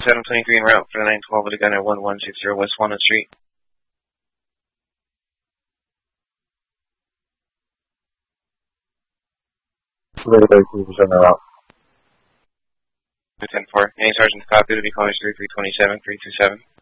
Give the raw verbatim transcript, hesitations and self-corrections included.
seven twenty-three en route for the nine twelve with a gun at one one six zero West Walnut Street. thirty-three percent en route. ten four. Any sergeant's copy to be callers three three two seven, three two seven.